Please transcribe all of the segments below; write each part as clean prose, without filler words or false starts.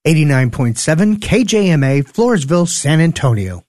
89.7 KJMA, Floresville, San Antonio.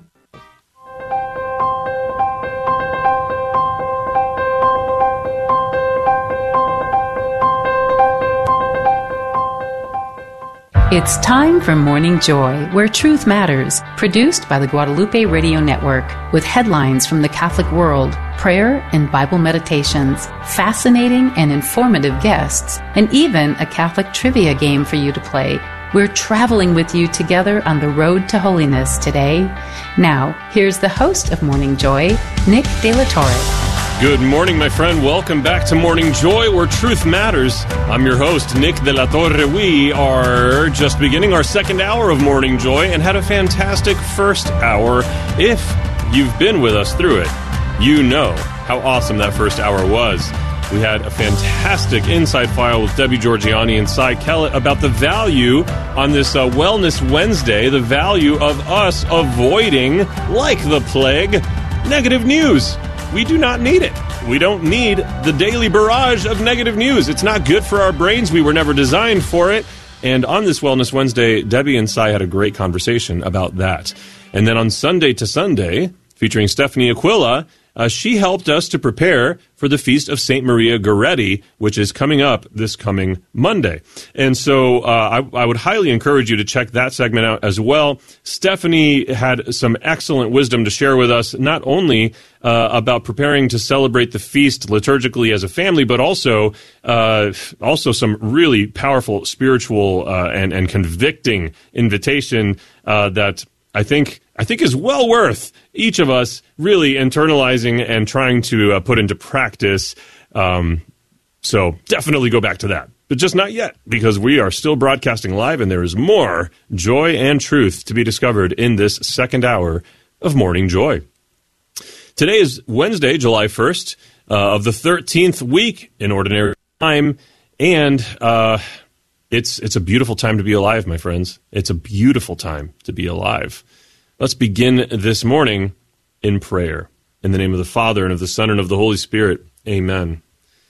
It's time for Morning Joy, where truth matters, produced by the Guadalupe Radio Network, with headlines from the Catholic world, prayer and Bible meditations, fascinating and informative guests, and even a Catholic trivia game for you to play. We're traveling with you together on the road to holiness today. Now, here's the host of Morning Joy, Nick De La Torre. Good morning, my friend. Welcome back to Morning Joy, where truth matters. I'm your host, Nick De La Torre. We are just beginning our second hour of Morning Joy and had a fantastic first hour. If you've been with us through it, you know how awesome that first hour was. We had a fantastic Inside File with Debbie Georgiani and Cy Kellett about the value on this Wellness Wednesday, the value of us avoiding, like the plague, negative news. We do not need it. We don't need the daily barrage of negative news. It's not good for our brains. We were never designed for it. And on this Wellness Wednesday, Debbie and Cy had a great conversation about that. And then on Sunday to Sunday, featuring Stephanie Aquila, she helped us to prepare for the Feast of St. Maria Goretti, which is coming up this coming Monday. And so I would highly encourage you to check that segment out as well. Stephanie had some excellent wisdom to share with us, not only about preparing to celebrate the feast liturgically as a family, but also some really powerful spiritual and convicting invitation that I think is well worth each of us really internalizing and trying to put into practice. So definitely go back to that. But just not yet, because we are still broadcasting live and there is more joy and truth to be discovered in this second hour of Morning Joy. Today is Wednesday, July 1st, of the 13th week in Ordinary Time, and it's a beautiful time to be alive, my friends. It's a beautiful time to be alive. Let's begin this morning in prayer. In the name of the Father, and of the Son, and of the Holy Spirit. Amen.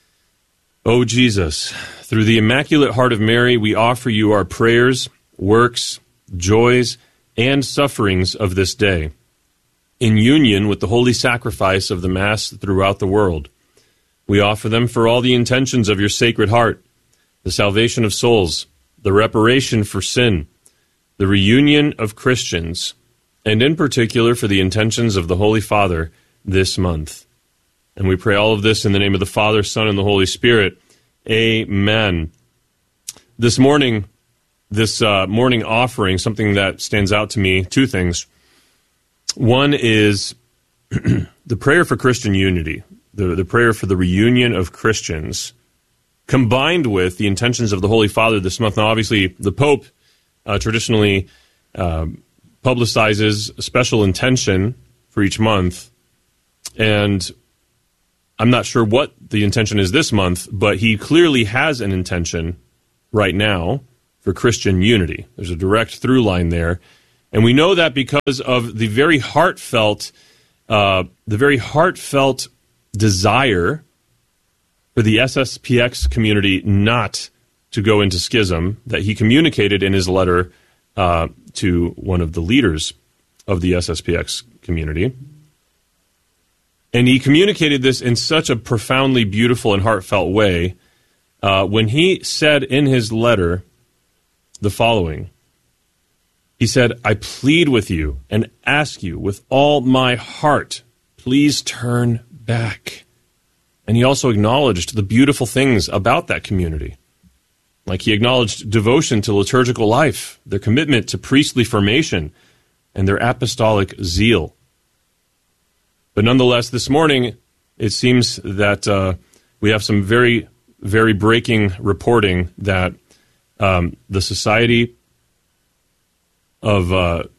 O Jesus, through the Immaculate Heart of Mary, we offer you our prayers, works, joys, and sufferings of this day, in union with the holy sacrifice of the Mass throughout the world. We offer them for all the intentions of your Sacred Heart, the salvation of souls, the reparation for sin, the reunion of Christians, and in particular for the intentions of the Holy Father this month. And we pray all of this in the name of the Father, Son, and the Holy Spirit. Amen. This morning offering, something that stands out to me, two things. One is the prayer for Christian unity, the prayer for the reunion of Christians, combined with the intentions of the Holy Father this month. Now, obviously, the Pope traditionally publicizes a special intention for each month, and I'm not sure what the intention is this month, but he clearly has an intention right now for Christian unity. There's a direct through line there, and we know that because of the very heartfelt desire for the SSPX community not to go into schism that he communicated in his letter to one of the leaders of the SSPX community. And he communicated this in such a profoundly beautiful and heartfelt way when he said in his letter the following. He said, "I plead with you and ask you with all my heart, please turn back." And he also acknowledged the beautiful things about that community. Like he acknowledged devotion to liturgical life, their commitment to priestly formation, and their apostolic zeal. But nonetheless, this morning, it seems that we have some very, very breaking reporting that the Society of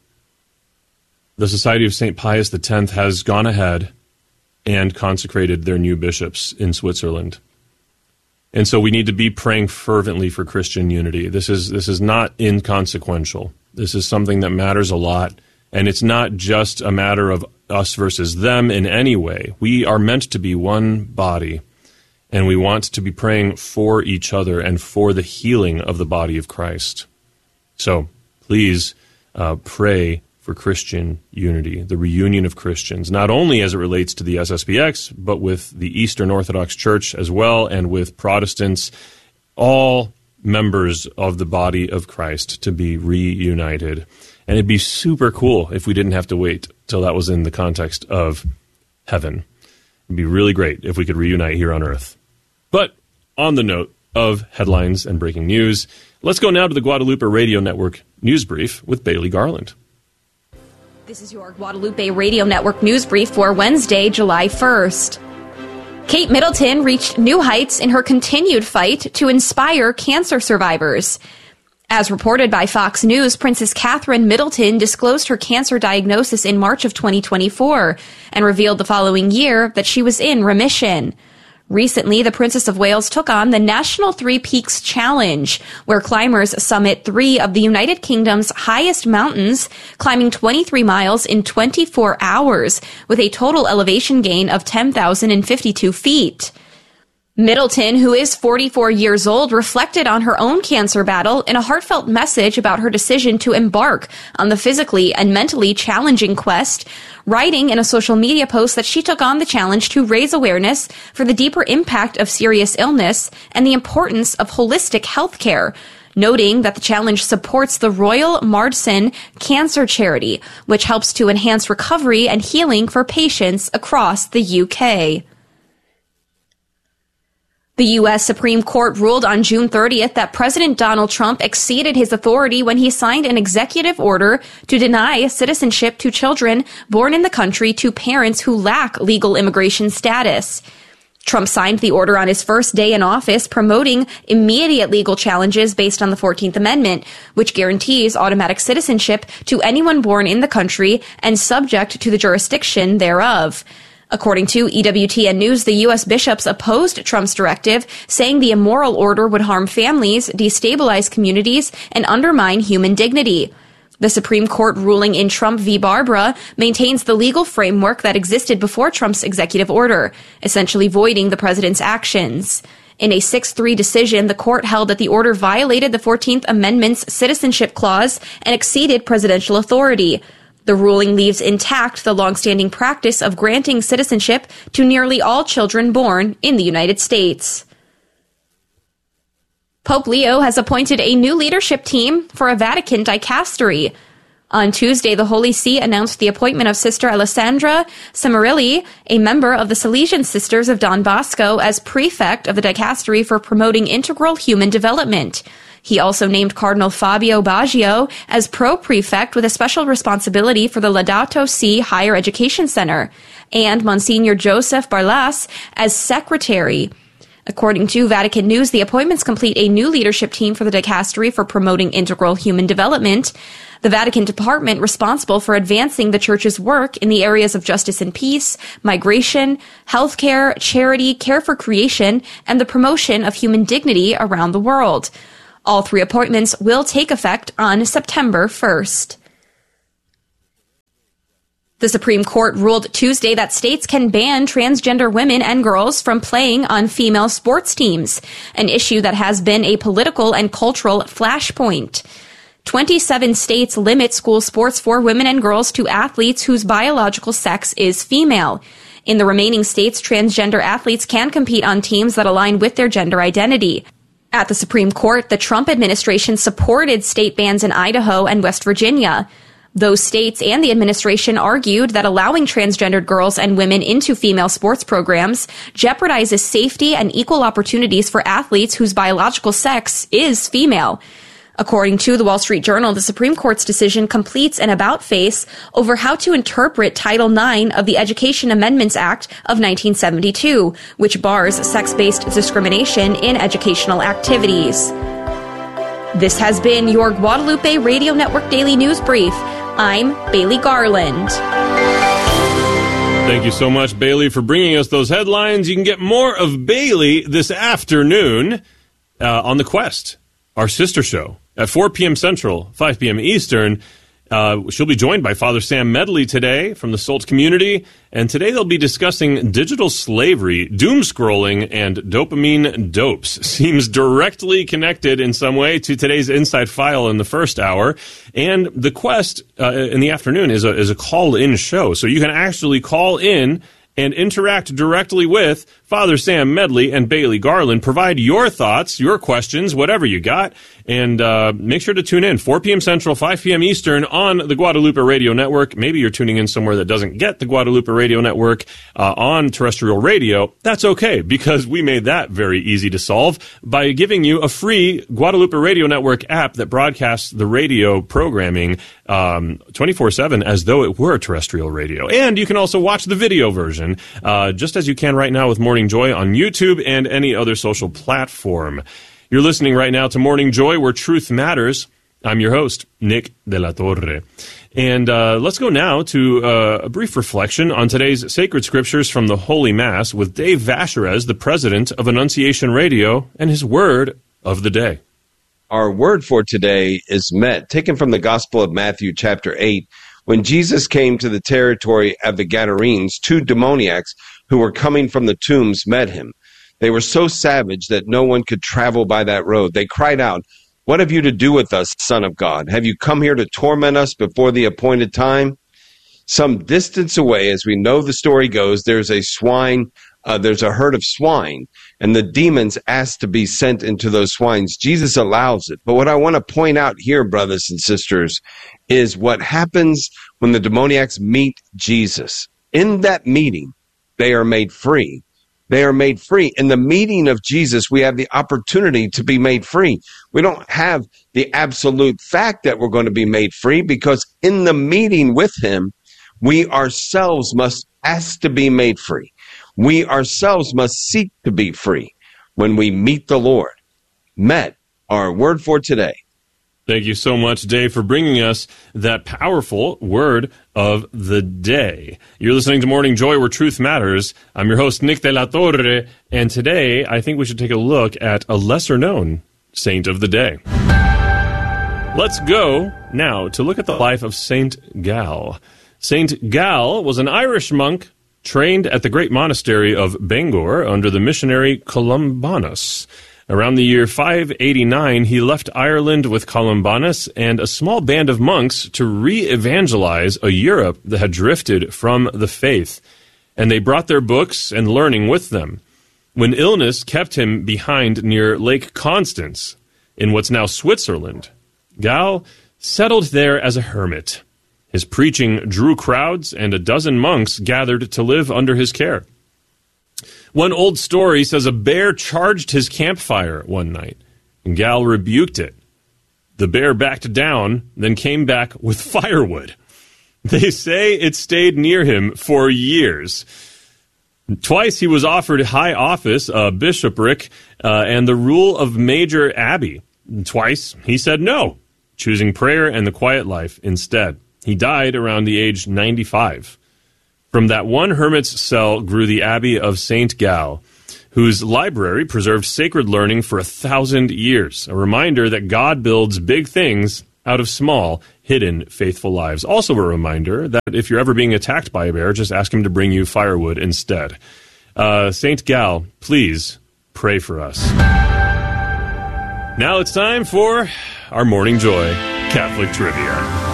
St. Pius X has gone ahead and consecrated their new bishops in Switzerland. And so we need to be praying fervently for Christian unity. This is not inconsequential. This is something that matters a lot, and it's not just a matter of us versus them in any way. We are meant to be one body, and we want to be praying for each other and for the healing of the body of Christ. So please pray for Christian unity, the reunion of Christians, not only as it relates to the SSPX, but with the Eastern Orthodox Church as well, and with Protestants, all members of the body of Christ to be reunited. And it'd be super cool if we didn't have to wait till that was in the context of heaven. It'd be really great if we could reunite here on earth. But on the note of headlines and breaking news, let's go now to the Guadalupe Radio Network News Brief with Bailey Garland. This is your Guadalupe Radio Network News Brief for Wednesday, July 1st. Kate Middleton reached new heights in her continued fight to inspire cancer survivors. As reported by Fox News, Princess Catherine Middleton disclosed her cancer diagnosis in March of 2024 and revealed the following year that she was in remission. Recently, the Princess of Wales took on the National Three Peaks Challenge, where climbers summit 3 of the United Kingdom's highest mountains, climbing 23 miles in 24 hours, with a total elevation gain of 10,052 feet. Middleton, who is 44 years old, reflected on her own cancer battle in a heartfelt message about her decision to embark on the physically and mentally challenging quest, writing in a social media post that she took on the challenge to raise awareness for the deeper impact of serious illness and the importance of holistic health care, noting that the challenge supports the Royal Marsden Cancer Charity, which helps to enhance recovery and healing for patients across the UK. The U.S. Supreme Court ruled on June 30th that President Donald Trump exceeded his authority when he signed an executive order to deny citizenship to children born in the country to parents who lack legal immigration status. Trump signed the order on his first day in office, promoting immediate legal challenges based on the 14th Amendment, which guarantees automatic citizenship to anyone born in the country and subject to the jurisdiction thereof. According to EWTN News, the U.S. bishops opposed Trump's directive, saying the immoral order would harm families, destabilize communities, and undermine human dignity. The Supreme Court ruling in Trump v. Barbara maintains the legal framework that existed before Trump's executive order, essentially voiding the president's actions. In a 6-3 decision, the court held that the order violated the 14th Amendment's citizenship clause and exceeded presidential authority. The ruling leaves intact the longstanding practice of granting citizenship to nearly all children born in the United States. Pope Leo has appointed a new leadership team for a Vatican dicastery. On Tuesday, the Holy See announced the appointment of Sister Alessandra Cimmerilli, a member of the Salesian Sisters of Don Bosco, as prefect of the dicastery for promoting integral human development. He also named Cardinal Fabio Baggio as pro-prefect with a special responsibility for the Laudato Si Higher Education Center, and Monsignor Joseph Barlas as secretary. According to Vatican News, the appointments complete a new leadership team for the dicastery for promoting integral human development. The Vatican department responsible for advancing the Church's work in the areas of justice and peace, migration, healthcare, charity, care for creation, and the promotion of human dignity around the world. All 3 appointments will take effect on September 1st. The Supreme Court ruled Tuesday that states can ban transgender women and girls from playing on female sports teams, an issue that has been a political and cultural flashpoint. 27 states limit school sports for women and girls to athletes whose biological sex is female. In the remaining states, transgender athletes can compete on teams that align with their gender identity. At the Supreme Court, the Trump administration supported state bans in Idaho and West Virginia. Those states and the administration argued that allowing transgendered girls and women into female sports programs jeopardizes safety and equal opportunities for athletes whose biological sex is female. According to the Wall Street Journal, the Supreme Court's decision completes an about-face over how to interpret Title IX of the Education Amendments Act of 1972, which bars sex-based discrimination in educational activities. This has been your Guadalupe Radio Network Daily News Brief. I'm Bailey Garland. Thank you so much, Bailey, for bringing us those headlines. You can get more of Bailey this afternoon on The Quest, our sister show, at 4 p.m. Central, 5 p.m. Eastern. She'll be joined by Father Sam Medley today from the SOLT community, and today they'll be discussing digital slavery, doom scrolling, and dopamine dopes. Seems directly connected in some way to today's Inside File in the first hour, and the Quest in the afternoon is a call-in show, so you can actually call in and interact directly with Father Sam Medley and Bailey Garland. Provide your thoughts, your questions, whatever you got, and make sure to tune in 4 p.m. Central, 5 p.m. Eastern on the Guadalupe Radio Network. Maybe you're tuning in somewhere that doesn't get the Guadalupe Radio Network on terrestrial radio. That's okay, because we made that very easy to solve by giving you a free Guadalupe Radio Network app that broadcasts the radio programming 24/7 as though it were terrestrial radio. And you can also watch the video version, just as you can right now with Morning Joy on YouTube and any other social platform. You're listening right now to Morning Joy, where truth matters. I'm your host, Nick de la Torre. And let's go now to a brief reflection on today's sacred scriptures from the Holy Mass with Dave Vacherez, the president of Annunciation Radio, and his word of the day. Our word for today is met, taken from the Gospel of Matthew, chapter 8. When Jesus came to the territory of the Gadarenes, 2 demoniacs who were coming from the tombs met him. They were so savage that no one could travel by that road. They cried out, "What have you to do with us, Son of God? Have you come here to torment us before the appointed time?" Some distance away, as we know the story goes, there's a herd of swine, and the demons ask to be sent into those swines. Jesus allows it. But what I want to point out here, brothers and sisters, is what happens when the demoniacs meet Jesus. In that meeting, they are made free. They are made free. In the meeting of Jesus, we have the opportunity to be made free. We don't have the absolute fact that we're going to be made free, because in the meeting with him, we ourselves must ask to be made free. We ourselves must seek to be free when we meet the Lord. Met, our word for today. Thank you so much, Dave, for bringing us that powerful word of the day. You're listening to Morning Joy, where truth matters. I'm your host, Nick de la Torre, and today I think we should take a look at a lesser-known saint of the day. Let's go now to look at the life of Saint Gall. Saint Gall was an Irish monk trained at the great monastery of Bangor under the missionary Columbanus. Around the year 589, he left Ireland with Columbanus and a small band of monks to re-evangelize a Europe that had drifted from the faith, and they brought their books and learning with them. When illness kept him behind near Lake Constance, in what's now Switzerland, Gall settled there as a hermit. His preaching drew crowds, and a dozen monks gathered to live under his care. One old story says a bear charged his campfire one night, and Gall rebuked it. The bear backed down, then came back with firewood. They say it stayed near him for years. Twice he was offered high office, a bishopric, and the rule of major abbey. Twice he said no, choosing prayer and the quiet life instead. He died around the age 95. From that one hermit's cell grew the Abbey of St. Gall, whose library preserved sacred learning for 1,000 years, a reminder that God builds big things out of small, hidden, faithful lives. Also a reminder that if you're ever being attacked by a bear, just ask him to bring you firewood instead. St. Gall, please pray for us. Now it's time for our Morning Joy Catholic Trivia.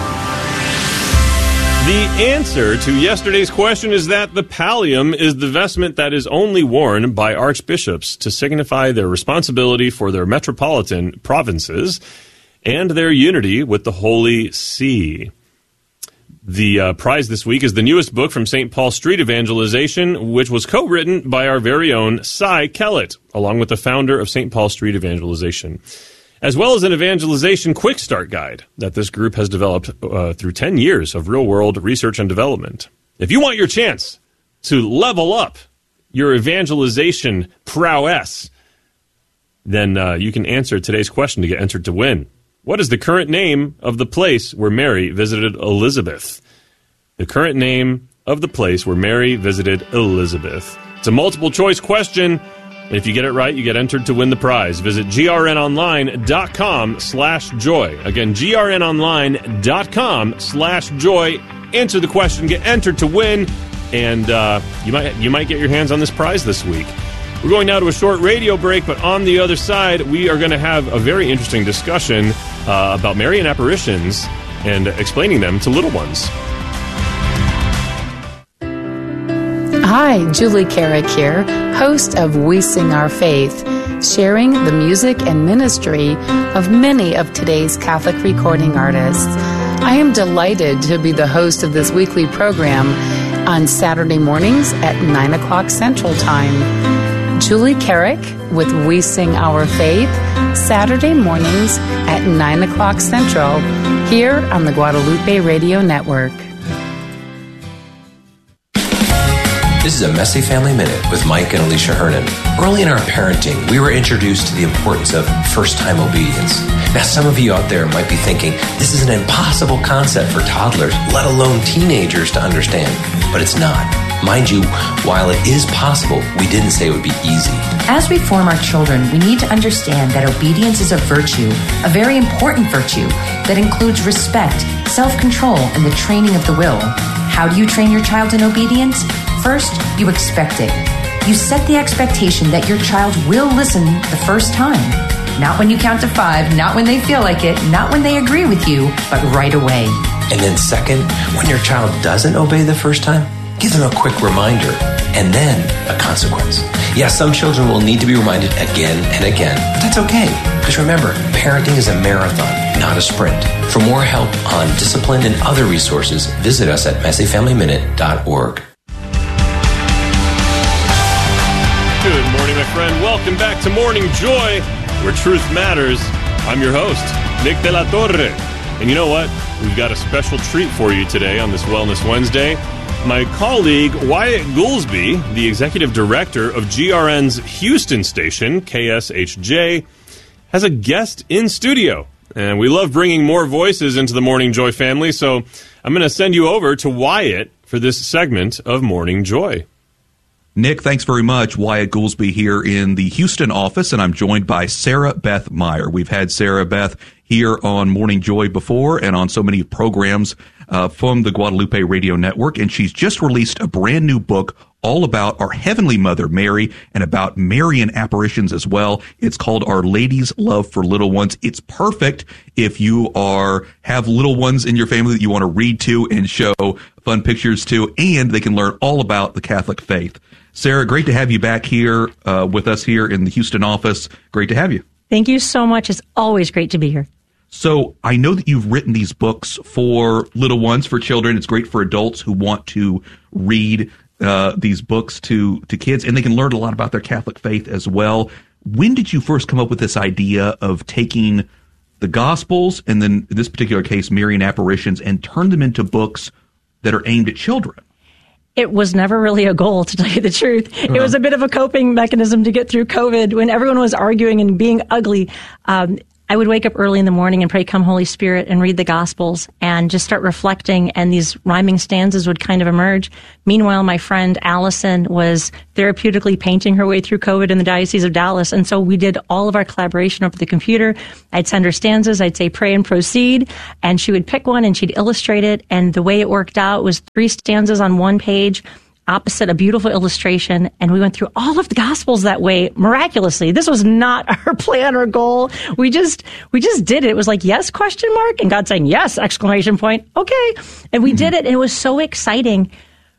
The answer to yesterday's question is that the pallium is the vestment that is only worn by archbishops to signify their responsibility for their metropolitan provinces and their unity with the Holy See. The prize this week is the newest book from St. Paul Street Evangelization, which was co-written by our very own Cy Kellett, along with the founder of St. Paul Street Evangelization, as well as an evangelization quick start guide that this group has developed through 10 years of real-world research and development. If you want your chance to level up your evangelization prowess, then you can answer today's question to get entered to win. What is the current name of the place where Mary visited Elizabeth? The current name of the place where Mary visited Elizabeth. It's a multiple choice question. And if you get it right, you get entered to win the prize. Visit grnonline.com/joy. Again, grnonline.com/joy. Answer the question, get entered to win, and you might get your hands on this prize this week. We're going now to a short radio break, but on the other side, we are going to have a very interesting discussion about Marian apparitions and explaining them to little ones. Hi, Julie Carrick here, host of We Sing Our Faith, sharing the music and ministry of many of today's Catholic recording artists. I am delighted to be the host of this weekly program on Saturday mornings at 9 o'clock Central Time. Julie Carrick with We Sing Our Faith, Saturday mornings at 9 o'clock Central, here on the Guadalupe Radio Network. This is a Messy Family Minute with Mike and Alicia Hernan. Early in our parenting, we were introduced to the importance of first-time obedience. Now, some of you out there might be thinking, this is an impossible concept for toddlers, let alone teenagers, to understand. But it's not. Mind you, while it is possible, we didn't say it would be easy. As we form our children, we need to understand that obedience is a virtue, a very important virtue, that includes respect, self-control, and the training of the will. How do you train your child in obedience? First, you expect it. You set the expectation that your child will listen the first time. Not when you count to 5, not when they feel like it, not when they agree with you, but right away. And then second, when your child doesn't obey the first time, give them a quick reminder, and then a consequence. Yeah, some children will need to be reminded again and again, but that's okay. Because remember, parenting is a marathon, not a sprint. For more help on discipline and other resources, visit us at messyfamilyminute.org. Good morning, my friend. Welcome back to Morning Joy, where truth matters. I'm your host, Nick De La Torre. And you know what? We've got a special treat for you today on this Wellness Wednesday. My colleague, Wyatt Goolsbee, the executive director of GRN's Houston station, KSHJ, has a guest in studio. And we love bringing more voices into the Morning Joy family, so I'm going to send you over to Wyatt for this segment of Morning Joy. Nick, thanks very much. Wyatt Goolsbee here in the Houston office, and I'm joined by Sarah Beth Meyer. We've had Sarah Beth here on Morning Joy before and on so many programs from the Guadalupe Radio Network, and she's just released a brand new book all about our Heavenly Mother, Mary, and about Marian apparitions as well. It's called Our Lady's Love for Little Ones. It's perfect if you have little ones in your family that you want to read to and show fun pictures to, and they can learn all about the Catholic faith. Sarah, great to have you back here with us here in the Houston office. Great to have you. Thank you so much. It's always great to be here. So I know that you've written these books for little ones, for children. It's great for adults who want to read these books to kids, and they can learn a lot about their Catholic faith as well. When did you first come up with this idea of taking the Gospels, and then in this particular case, Marian apparitions, and turn them into books that are aimed at children? It was never really a goal, to tell you the truth. Uh-huh. It was a bit of a coping mechanism to get through COVID when everyone was arguing and being ugly. I would wake up early in the morning and pray, "Come, Holy Spirit," and read the Gospels and just start reflecting, and these rhyming stanzas would kind of emerge. Meanwhile, my friend Allison was therapeutically painting her way through COVID in the Diocese of Dallas, and so we did all of our collaboration over the computer. I'd send her stanzas, I'd say, "Pray and proceed," and she would pick one and she'd illustrate it, and the way it worked out was 3 stanzas on one page, opposite a beautiful illustration, and we went through all of the Gospels that way miraculously. This was not our plan or goal. We just did it. It was like, yes, question mark, and God saying, yes, exclamation point, okay. And we did it, and it was so exciting.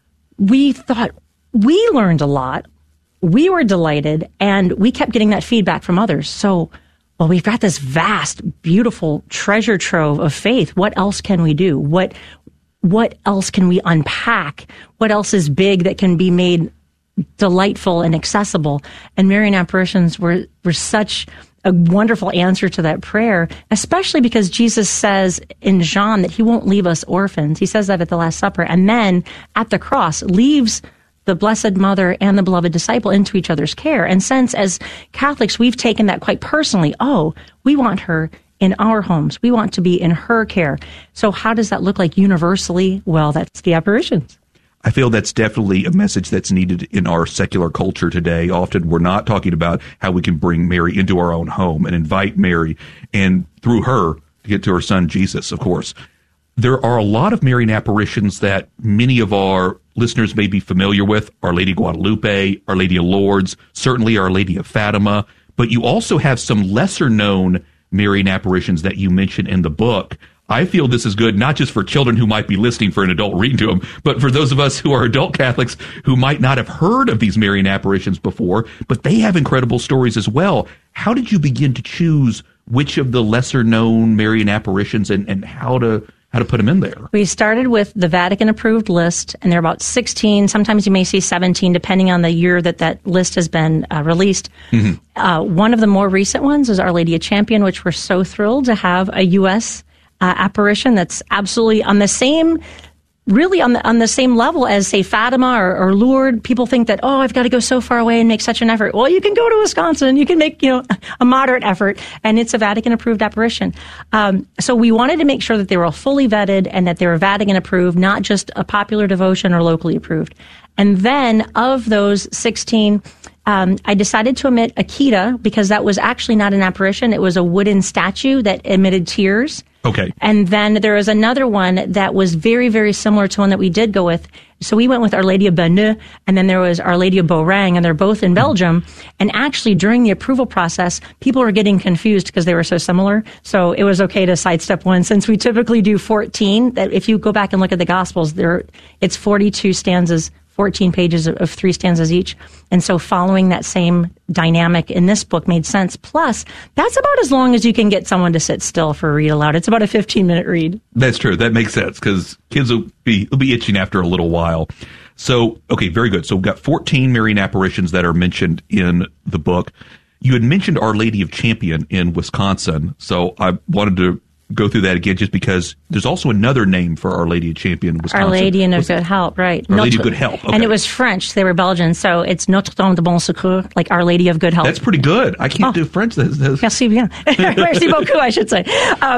We thought we learned a lot. We were delighted, and we kept getting that feedback from others. So, well, we've got this vast, beautiful treasure trove of faith. What else can we do? What else can we unpack? What else is big that can be made delightful and accessible? And Marian apparitions were such a wonderful answer to that prayer, especially because Jesus says in John that he won't leave us orphans. He says that at the Last Supper, and then at the cross leaves the Blessed Mother and the beloved disciple into each other's care. And since as Catholics we've taken that quite personally, we want her in our homes. We want to be in her care. So how does that look like universally? Well, that's the apparitions. I feel that's definitely a message that's needed in our secular culture today. Often we're not talking about how we can bring Mary into our own home and invite Mary, and through her to get to her son Jesus, of course. There are a lot of Marian apparitions that many of our listeners may be familiar with. Our Lady of Guadalupe, Our Lady of Lourdes, certainly Our Lady of Fatima. But you also have some lesser-known Marian apparitions that you mention in the book. I feel this is good, not just for children who might be listening for an adult reading to them, but for those of us who are adult Catholics who might not have heard of these Marian apparitions before, but they have incredible stories as well. How did you begin to choose which of the lesser-known Marian apparitions and how to put them in there? We started with the Vatican-approved list, and there are about 16. Sometimes you may see 17, depending on the year that list has been released. Mm-hmm. One of the more recent ones is Our Lady of Champion, which we're so thrilled to have a U.S. Apparition that's absolutely on the same, really on the same level as, say, Fatima or Lourdes. People think that, I've got to go so far away and make such an effort. Well, you can go to Wisconsin. You can make, a moderate effort, and it's a Vatican-approved apparition. So we wanted to make sure that they were fully vetted and that they were Vatican-approved, not just a popular devotion or locally approved. And then of those 16, I decided to omit Akita because that was actually not an apparition. It was a wooden statue that emitted tears. Okay. And then there was another one that was very, very similar to one that we did go with. So we went with Our Lady of Banneux, and then there was Our Lady of Beaurang, and they're both in Belgium. And actually, during the approval process, people were getting confused because they were so similar. So it was okay to sidestep one, since we typically do 14. That if you go back and look at the Gospels, it's 42 stanzas, 14 pages of 3 stanzas each. And so following that same dynamic in this book made sense. Plus, that's about as long as you can get someone to sit still for a read aloud. It's about a 15-minute read. That's true. That makes sense because kids will be itching after a little while. So, okay, very good. So we've got 14 Marian apparitions that are mentioned in the book. You had mentioned Our Lady of Champion in Wisconsin. So I wanted to go through that again just because there's also another name for Our Lady of Champion in Wisconsin. Our Lady of Good Help, right. Our Lady of Good Help. Okay. And it was French. They were Belgian. So it's Notre Dame de Bon Secours, like Our Lady of Good Help. That's pretty good. I can't do French. Merci bien. Merci beaucoup, I should say.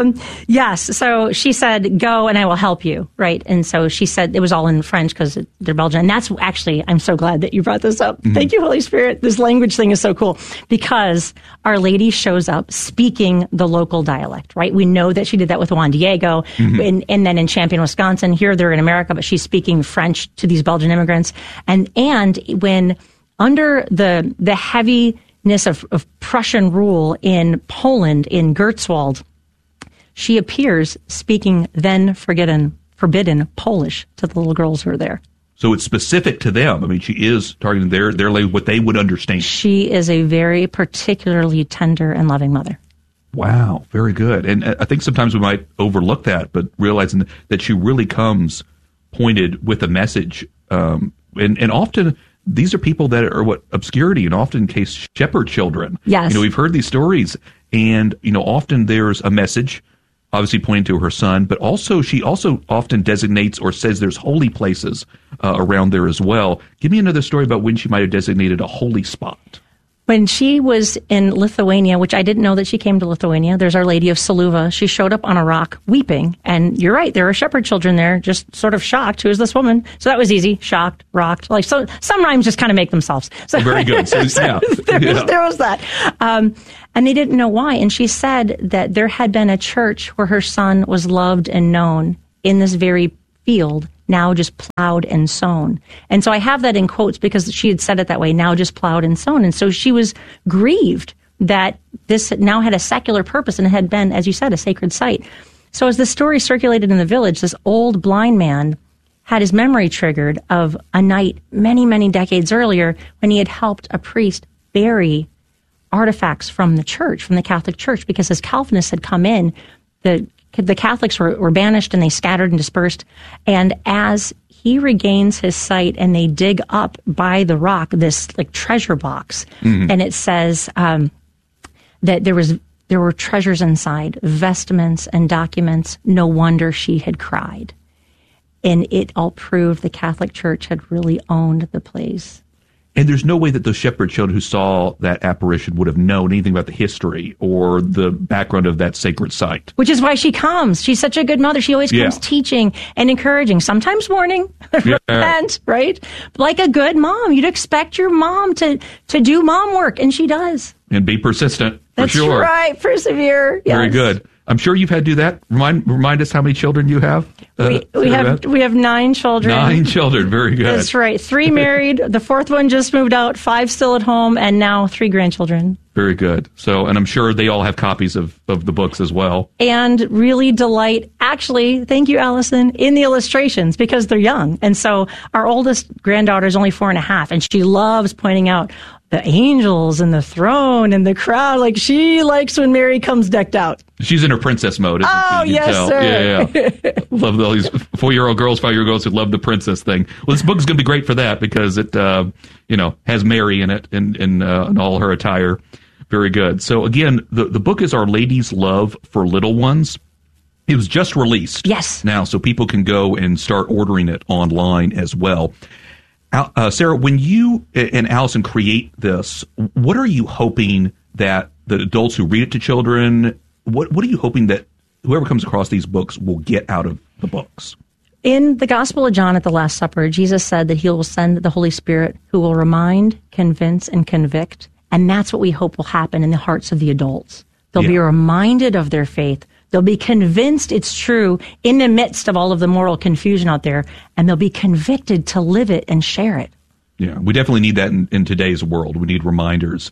Yes. So she said, go and I will help you. Right. And so she said, it was all in French because they're Belgian. And that's actually, I'm so glad that you brought this up. Mm-hmm. Thank you, Holy Spirit. This language thing is so cool because Our Lady shows up speaking the local dialect, right? We know that she did that with Juan Diego, mm-hmm. and then in Champion, Wisconsin. Here they're in America, but she's speaking French to these Belgian immigrants. And when under the heaviness of Prussian rule in Poland, in Gertzwald, she appears speaking then forbidden Polish to the little girls who are there. So it's specific to them. I mean, she is targeting their what they would understand. She is a very particularly tender and loving mother. Wow, very good. And I think sometimes we might overlook that, but realizing that she really comes pointed with a message. And often these are people that are obscurity, and often case shepherd children. Yes. We've heard these stories, and often there's a message, obviously pointing to her son, but also she also often designates or says there's holy places around there as well. Give me another story about when she might have designated a holy spot. When she was in Lithuania, which I didn't know that she came to Lithuania, there's Our Lady of Saluva. She showed up on a rock weeping. And you're right, there are shepherd children there, just sort of shocked. Who is this woman? So that was easy. Shocked, rocked. Like, so some rhymes just kind of make themselves. So very good. So, yeah. There was that. And they didn't know why. And she said that there had been a church where her son was loved and known in this very field, now just plowed and sown. And so I have that in quotes because she had said it that way, now just plowed and sown. And so she was grieved that this now had a secular purpose and it had been, as you said, a sacred site. So as the story circulated in the village, this old blind man had his memory triggered of a night many, many decades earlier when he had helped a priest bury artifacts from the church, from the Catholic Church, because as Calvinists had come in, the Catholics were banished and they scattered and dispersed. And as he regains his sight and they dig up by the rock this like treasure box, mm-hmm. and it says that there were treasures inside, vestments and documents. No wonder she had cried. And it all proved the Catholic Church had really owned the place. And there's no way that those shepherd children who saw that apparition would have known anything about the history or the background of that sacred site. Which is why she comes. She's such a good mother. She always comes teaching and encouraging, sometimes warning, repent, right? Like a good mom. You'd expect your mom to do mom work, and she does. And be persistent, for That's sure. That's right. Persevere. Yes. Very good. I'm sure you've had to do that. Remind us how many children you have. We have 9 children. 9 children. Very good. That's right. 3 married. The 4th one just moved out. 5 still at home, and now 3 grandchildren. Very good. So, and I'm sure they all have copies of the books as well. And really delight, actually, thank you, Allison, in the illustrations because they're young. And so our oldest granddaughter is only 4.5, and she loves pointing out the angels and the throne and the crowd. Like, she likes when Mary comes decked out. She's in her princess mode, isn't she? You yes, tell. sir. Yeah. Love all these 4-year-old girls, 5-year-old girls who love the princess thing. Well, this book is going to be great for that because it, has Mary in it and all her attire. Very good. So again, the book is Our Lady's Love for Little Ones. It was just released. Yes. Now, so people can go and start ordering it online as well. Sarah, when you and Allison create this, what are you hoping that the adults who read it to children, what are you hoping that whoever comes across these books will get out of the books? In the Gospel of John at the Last Supper, Jesus said that he will send the Holy Spirit who will remind, convince, and convict. And that's what we hope will happen in the hearts of the adults. They'll be reminded of their faith. They'll be convinced it's true in the midst of all of the moral confusion out there, and they'll be convicted to live it and share it. Yeah, we definitely need that in today's world. We need reminders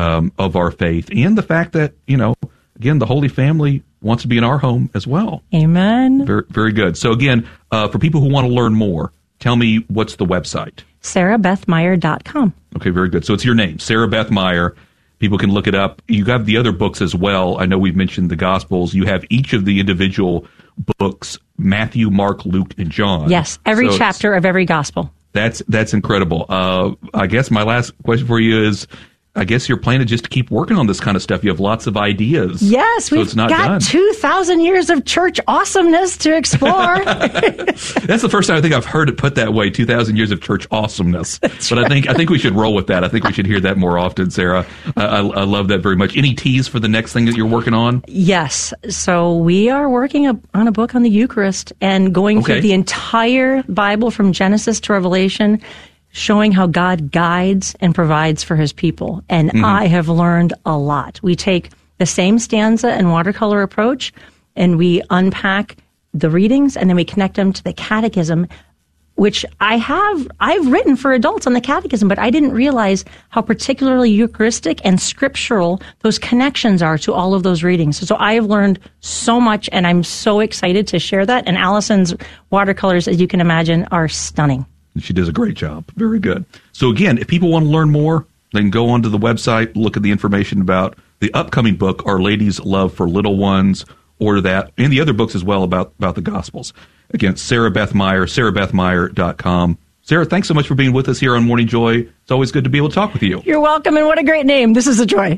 of our faith and the fact that, again, the Holy Family wants to be in our home as well. Amen. Very, very good. So again, for people who want to learn more, tell me what's the website? SarahBethMeyer.com. Okay, very good. So it's your name, Sarah Beth Meyer. People can look it up. You have the other books as well. I know we've mentioned the Gospels. You have each of the individual books, Matthew, Mark, Luke, and John. Yes, every chapter of every Gospel. That's incredible. I guess my last question for you is, I guess you're planning just to keep working on this kind of stuff. You have lots of ideas. Yes, we've got 2,000 years of church awesomeness to explore. That's the first time I think I've heard it put that way, 2,000 years of church awesomeness. But right. I think we should roll with that. I think we should hear that more often, Sarah. I love that very much. Any tease for the next thing that you're working on? Yes. So we are working on a book on the Eucharist and going through the entire Bible from Genesis to Revelation, showing how God guides and provides for his people. And I have learned a lot. We take the same stanza and watercolor approach, and we unpack the readings, and then we connect them to the catechism, which I've written for adults on the catechism, but I didn't realize how particularly Eucharistic and scriptural those connections are to all of those readings. So I have learned so much, and I'm so excited to share that. And Allison's watercolors, as you can imagine, are stunning. She does a great job. Very good. So again, if people want to learn more, they can go onto the website, look at the information about the upcoming book, Our Lady's Love for Little Ones, order that, and the other books as well about the Gospels. Again, Sarah Beth Meyer, SarahBethMeyer.com. Sarah, thanks so much for being with us here on Morning Joy. It's always good to be able to talk with you. You're welcome, and what a great name. This is a joy.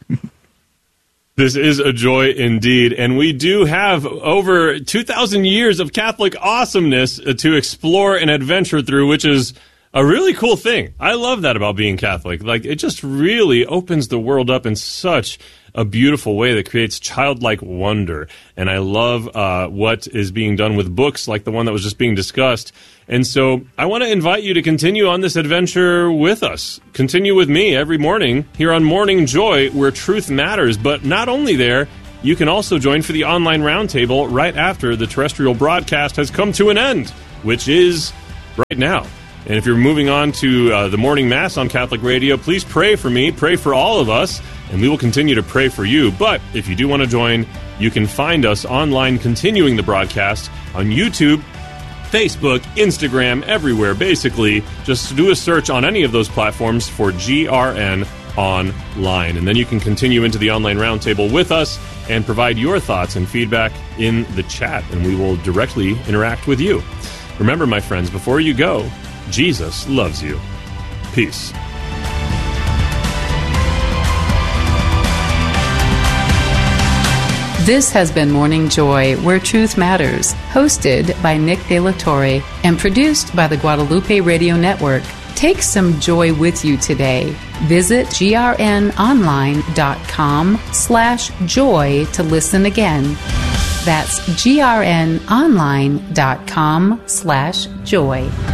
This is a joy indeed, and we do have over 2,000 years of Catholic awesomeness to explore and adventure through, which is a really cool thing. I love that about being Catholic. Like, it just really opens the world up in such a beautiful way that creates childlike wonder. And I love what is being done with books like the one that was just being discussed. And so I want to invite you to continue on this adventure with us. Continue with me every morning here on Morning Joy, where truth matters. But not only there, you can also join for the online roundtable right after the terrestrial broadcast has come to an end, which is right now. And if you're moving on to the morning mass on Catholic Radio, please pray for me, pray for all of us, and we will continue to pray for you. But if you do want to join, you can find us online continuing the broadcast on YouTube, Facebook, Instagram, everywhere, basically. Just do a search on any of those platforms for GRN Online. And then you can continue into the online roundtable with us and provide your thoughts and feedback in the chat, and we will directly interact with you. Remember, my friends, before you go, Jesus loves you. Peace. This has been Morning Joy, where truth matters, hosted by Nick De La Torre and produced by the Guadalupe Radio Network. Take some joy with you today. Visit grnonline.com/joy to listen again. That's grnonline.com/joy.